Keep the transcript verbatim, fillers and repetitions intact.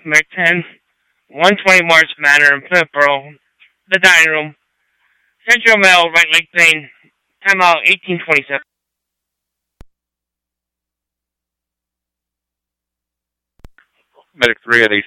Medic ten, one twenty March Manor, Plymouth Borough, the dining room, Central Mail, Right Lake Lane, time out eighteen twenty-seven. Medic three at eight.